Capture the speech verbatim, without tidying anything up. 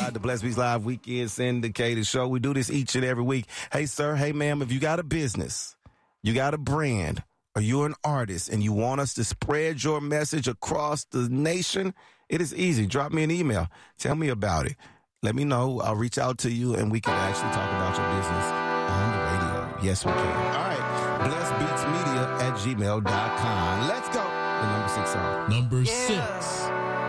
Live, the Blessed Beats Live Weekend Syndicated Show. We do this each and every week. Hey, sir, hey, ma'am, if you got a business, you got a brand, or you're an artist and you want us to spread your message across the nation, it is easy. Drop me an email. Tell me about it. Let me know. I'll reach out to you and we can actually talk about your business on the radio. Yes, we can. All right. blessed beats media at gmail dot com. Let's go. The number six song. Number yeah. six.